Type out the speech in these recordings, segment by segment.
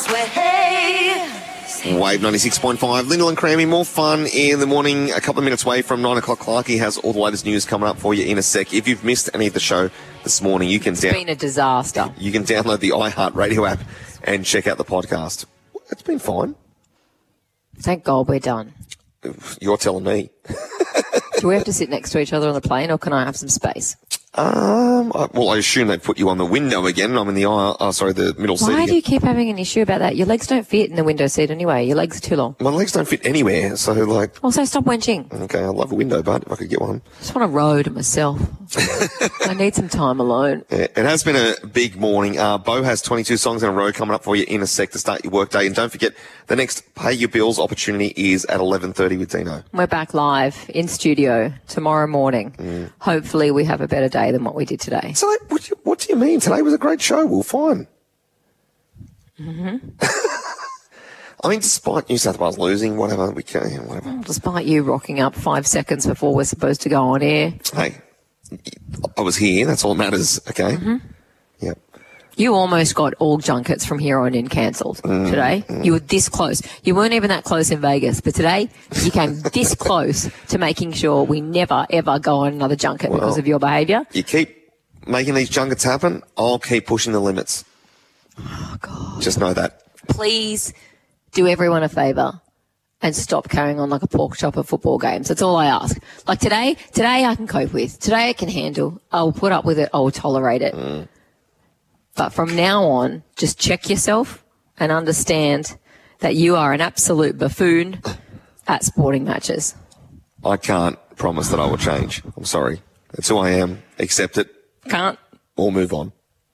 sweat. Hey. Wave 96.5. Lyndall and Crammy, more fun in the morning. A couple of minutes away from 9 o'clock. Clarkie has all the latest news coming up for you in a sec. If you've missed any of the show this morning, you can It's been a disaster. You can download the iHeartRadio app and check out the podcast. It's been fine. Thank God we're done. You're telling me. Do we have to sit next to each other on the plane, or can I have some space? I assume they put you on the window again. I'm in the the middle seat. Why again. do you keep having an issue about that? Your legs don't fit in the window seat anyway. Your legs are too long. My legs don't fit anywhere, so Also, stop wenching. Okay, I love a window, but if I could get one. I just want to row to myself. I need some time alone. Yeah, it has been a big morning. Bo has 22 songs in a row coming up for you in a sec to start your workday. And don't forget, the next Pay Your Bills opportunity is at 11:30 with Dino. We're back live in studio tomorrow morning. Hopefully we have a better day than what we did today. So, what do you mean? Today was a great show. We're fine. Mm-hmm. I mean, despite New South Wales losing, whatever. Despite you rocking up 5 seconds before we're supposed to go on air. Hey, I was here. That's all that matters, okay? Mm-hmm. Yep. You almost got all junkets from here on in cancelled today. You were this close. You weren't even that close in Vegas, but today you came this close to making sure we never, ever go on another junket because of your behaviour. You keep making these junkets happen, I'll keep pushing the limits. Oh, God. Just know that. Please do everyone a favour and stop carrying on like a pork chop at football games. That's all I ask. Like today I can cope with. Today I can handle. I'll put up with it. I'll tolerate it. But from now on, just check yourself and understand that you are an absolute buffoon at sporting matches. I can't promise that I will change. I'm sorry. That's who I am. Accept it. Can't. Or move on.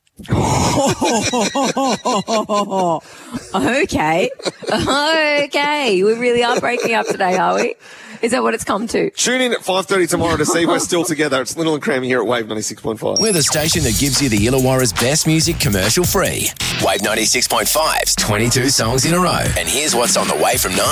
Okay. We really are breaking up today, are we? Is that what it's come to? Tune in at 5:30 tomorrow to see we're still together. It's Lyndall and Crammy here at Wave 96.5. We're the station that gives you the Illawarra's best music commercial free. Wave 96.5's 22 songs in a row. And here's what's on the way from 9.